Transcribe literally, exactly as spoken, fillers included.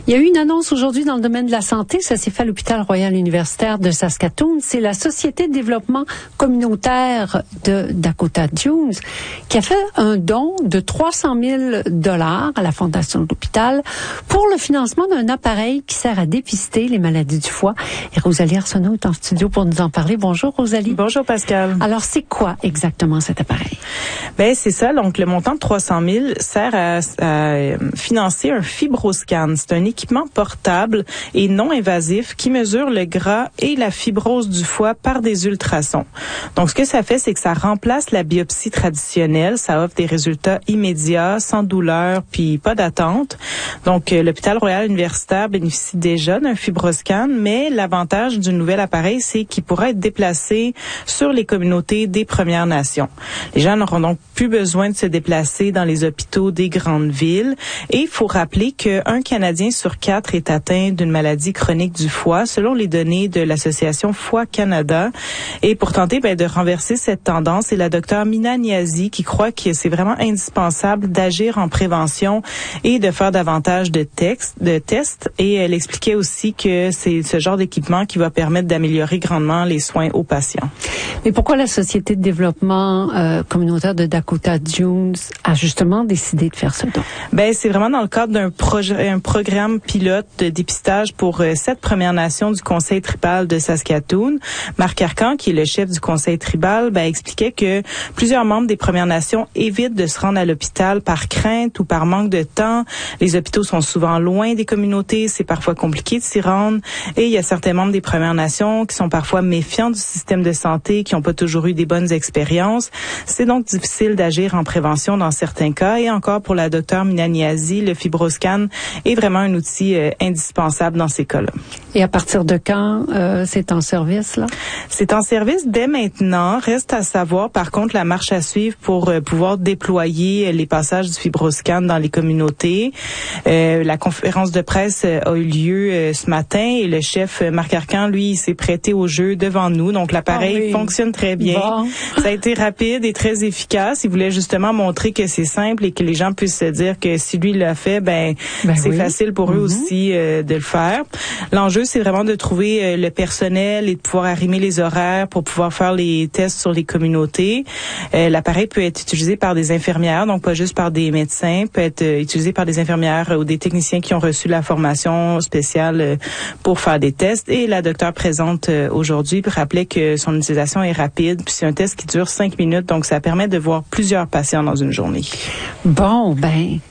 Il y a eu une annonce aujourd'hui dans le domaine de la santé. Ça s'est fait à l'hôpital Royal Universitaire de Saskatoon. C'est la Société de développement communautaire de Dakota Dunes qui a fait un don de trois cent mille dollars à la fondation de l'hôpital pour le financement d'un appareil qui sert à dépister les maladies du foie. Et Rosalie Arsenault est en studio pour nous en parler. Bonjour Rosalie. Bonjour Pascal. Alors c'est quoi exactement cet appareil? Ben c'est ça. Donc le montant de trois cent mille sert à, à financer un fibroscan. C'est un équipement portable et non invasif qui mesure le gras et la fibrose du foie par des ultrasons. Donc ce que ça fait, c'est que ça remplace la biopsie traditionnelle. Ça offre des résultats immédiats, sans douleur, puis pas d'attente. Donc euh, l'hôpital Royal Universitaire bénéficie déjà d'un fibroscan, mais l'avantage du nouvel appareil, c'est qu'il pourra être déplacé sur les communautés des Premières Nations. Les gens n'auront donc plus besoin de se déplacer dans les hôpitaux des grandes villes. Et il faut rappeler qu'un Canadien sur quatre est atteint d'une maladie chronique du foie, selon les données de l'Association Foie Canada. Et pour tenter ben, de renverser cette tendance, c'est la docteure Mina Niazi qui croit que c'est vraiment indispensable d'agir en prévention et de faire davantage de, textes, de tests. Et elle expliquait aussi que c'est ce genre d'équipement qui va permettre d'améliorer grandement les soins aux patients. Mais pourquoi la Société de développement euh, communautaire de Dakota Dunes a justement décidé de faire ce don? Ben c'est vraiment dans le cadre d'un projet, un programme pilote de dépistage pour euh, sept Premières Nations du Conseil tribal de Saskatoon. Marc Arcan, qui est le chef du Conseil tribal, ben expliquait que plusieurs membres des Premières Nations évitent de se rendre à l'hôpital par crainte ou par manque de temps. Les hôpitaux sont souvent loin des communautés, c'est parfois compliqué de s'y rendre. Et il y a certains membres des Premières Nations qui sont parfois méfiants du système de santé, qui n'ont pas toujours eu des bonnes expériences. C'est donc difficile d'agir en prévention dans certains cas. Et encore pour la docteure Mina Niazi, le fibroscan est vraiment un outil euh, indispensable dans ces cas-là. Et à partir de quand euh, c'est en service, là? C'est en service dès maintenant. Reste à savoir, par contre, la marche à suivre pour euh, pouvoir déployer les passages du fibroscan dans les communautés. Euh, la conférence de presse euh, a eu lieu euh, ce matin et le chef euh, Marc Arcan, lui, il s'est prêté au jeu devant nous. Donc, l'appareil ah oui. fonctionne très bien. Bon. Ça a été rapide et très efficace. Il voulait justement montrer que c'est simple et que les gens puissent se dire que si lui l'a fait, ben, ben c'est oui. facile pour mm-hmm. eux aussi euh, de le faire. L'enjeu, c'est vraiment de trouver euh, le personnel et de pouvoir arrimer les horaires pour pouvoir faire les tests sur les communautés. Euh, l'appareil peut être utilisé par des infirmières, donc pas juste par des médecins, peut être euh, utilisé par des infirmières ou des techniciens qui ont reçu la formation spéciale euh, pour faire des tests. Et la docteure présente euh, aujourd'hui rappelait que son utilisation est rapide, puis c'est un test qui dure cinq minutes, donc ça permet de voir plusieurs patients dans une journée. Bon, ben...